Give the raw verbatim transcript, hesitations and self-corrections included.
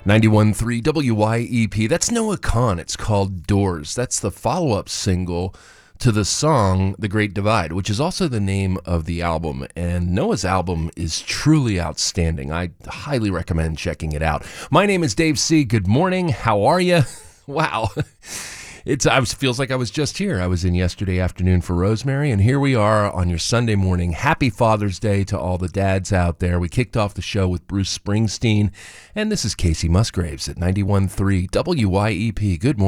ninety-one point three W Y E P. That's Noah Kahan. It's called Doors. That's the follow-up single to the song The Great Divide, which is also the name of the album. And Noah's album is truly outstanding. I highly recommend checking it out. My name is Dave C. Good morning. How are you? Wow. It's I was feels like I was just here. I was in yesterday afternoon for Rosemary, and here we are on your Sunday morning. Happy Father's Day to all the dads out there. We kicked off the show with Bruce Springsteen, and this is Casey Musgraves at ninety-one point three W Y E P. Good morning.